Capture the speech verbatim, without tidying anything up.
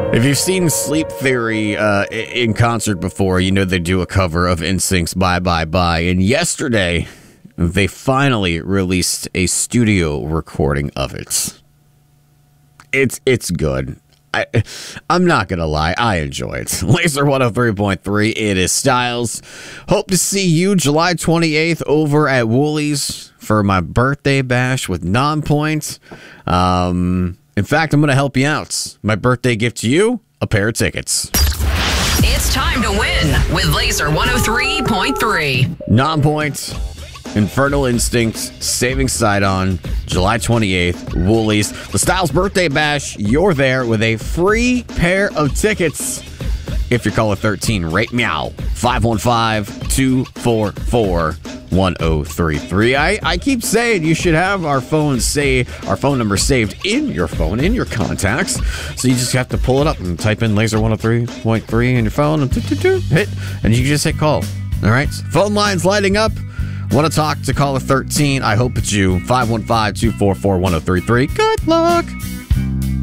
If you've seen Sleep Theory uh, in concert before, you know they do a cover of N Sync's Bye Bye Bye. And yesterday, they finally released a studio recording of it. It's it's good. I, I'm not going to lie. I enjoy it. Laser one oh three point three. It is Styles. Hope to see you July twenty-eighth over at Woolies for my birthday bash with Non-Point. Um... In fact, I'm going to help you out. My birthday gift to you, a pair of tickets. It's time to win with Laser one oh three point three. Non-Point, Infernal Instinct, Saving Sidon, July twenty-eighth, Woolies. The Styles Birthday Bash, you're there with a free pair of tickets. If you're caller thirteen, rate meow, five one five, two four four, one oh three three. I, I keep saying you should have our phone say our phone number saved in your phone, in your contacts. So you just have to pull it up and type in Laser one oh three point three in your phone and hit, and you just hit call. All right. Phone lines lighting up. Want to talk to caller thirteen? I hope it's you. five one five, two four four, one oh three three. Good luck.